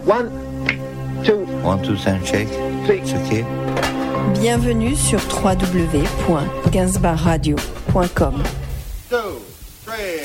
1, 2, 1, 2, check. 3. C'est OK. Bienvenue sur www.gainsbourgradio.com. 2, 3.